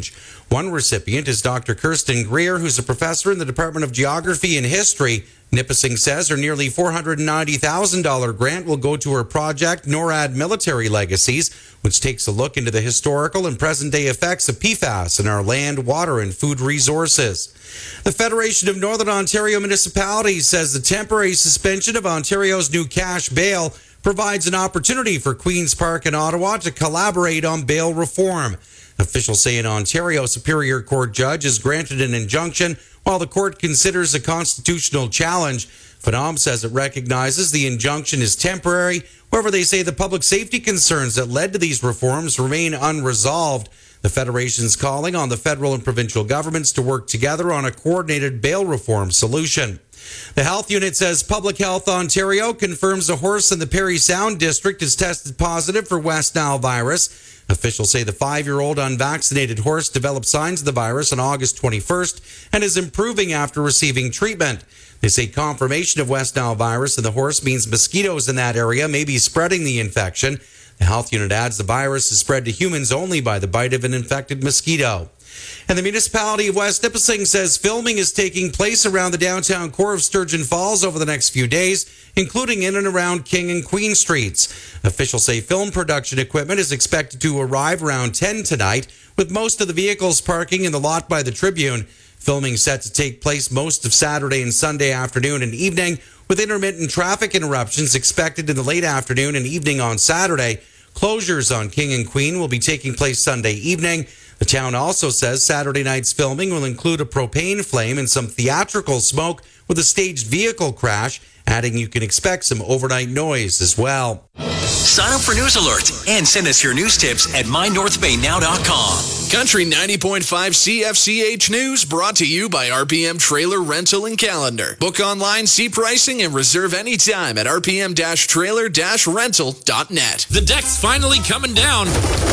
Challenge. One recipient is Dr. Kirsten Greer, who's a professor in the Department of Geography and History. Nipissing says her nearly $490,000 grant will go to her project, NORAD Military Legacies, which takes a look into the historical and present-day effects of PFAS in our land, water, and food resources. The Federation of Northern Ontario Municipalities says the temporary suspension of Ontario's new cash bail provides an opportunity for Queen's Park and Ottawa to collaborate on bail reform. Officials say an Ontario Superior Court judge has granted an injunction while the court considers a constitutional challenge. Phenom says it recognizes the injunction is temporary. However, they say the public safety concerns that led to these reforms remain unresolved. The Federation's calling on the federal and provincial governments to work together on a coordinated bail reform solution. The health unit says Public Health Ontario confirms a horse in the Parry Sound district is tested positive for West Nile virus. Officials say the 5-year-old unvaccinated horse developed signs of the virus on August 21st and is improving after receiving treatment. They say confirmation of West Nile virus in the horse means mosquitoes in that area may be spreading the infection. The health unit adds the virus is spread to humans only by the bite of an infected mosquito. And the municipality of West Nipissing says filming is taking place around the downtown core of Sturgeon Falls over the next few days, including in and around King and Queen Streets. Officials say film production equipment is expected to arrive around 10 tonight, with most of the vehicles parking in the lot by the Tribune. Filming set to take place most of Saturday and Sunday afternoon and evening, with intermittent traffic interruptions expected in the late afternoon and evening on Saturday. Closures on King and Queen will be taking place Sunday evening. The town also says Saturday night's filming will include a propane flame and some theatrical smoke with a staged vehicle crash, adding you can expect some overnight noise as well. Sign up for news alerts and send us your news tips at mynorthbaynow.com. Country 90.5 CFCH News brought to you by RPM Trailer Rental and Calendar. Book online, see pricing, and reserve anytime at rpm-trailer-rental.net. The deck's finally coming down.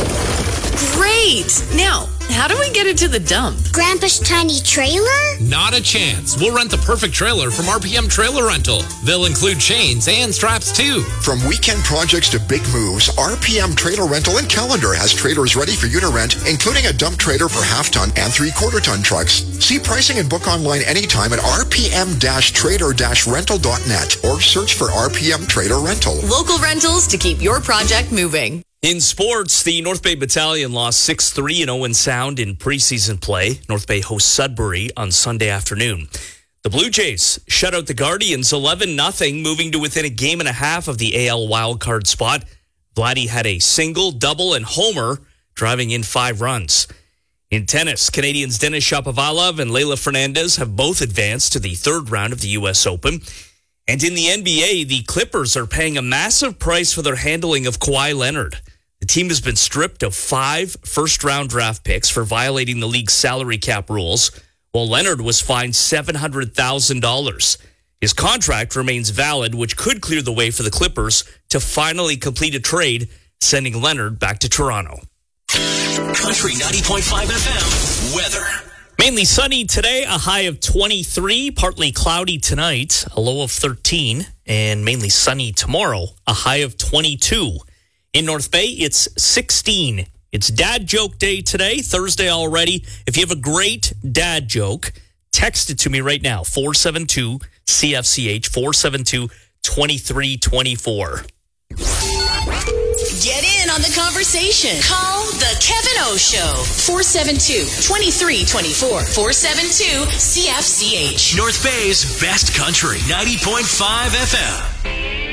Great! Now, how do we get it to the dump? Grandpa's tiny trailer? Not a chance. We'll rent the perfect trailer from RPM Trailer Rental. They'll include chains and straps too. From weekend projects to big moves, RPM Trailer Rental and Calendar has trailers ready for you to rent, including a dump trailer for half-ton and 3/4-ton trucks. See pricing and book online anytime at rpm-trailer-rental.net or search for RPM Trailer Rental. Local rentals to keep your project moving. In sports, the North Bay Battalion lost 6-3 in Owen Sound in preseason play. North Bay hosts Sudbury on Sunday afternoon. The Blue Jays shut out the Guardians 11-0, moving to within a game and a half of the AL wildcard spot. Vladdy had a single, double, and homer, driving in 5 runs. In tennis, Canadians Denis Shapovalov and Leylah Fernandez have both advanced to the third round of the U.S. Open. And in the NBA, the Clippers are paying a massive price for their handling of Kawhi Leonard. The team has been stripped of 5 first-round draft picks for violating the league's salary cap rules, while Leonard was fined $700,000. His contract remains valid, which could clear the way for the Clippers to finally complete a trade, sending Leonard back to Toronto. Country 90.5 FM weather. Mainly sunny today, a high of 23, partly cloudy tonight, a low of 13, and mainly sunny tomorrow, a high of 22. In North Bay, it's 16. It's Dad Joke Day today, Thursday already. If you have a great dad joke, text it to me right now, 472-CFCH, 472-2324. Get in on the conversation. Call The Kevin O Show. 472-2324. 472-CFCH. North Bay's best country, 90.5 FM.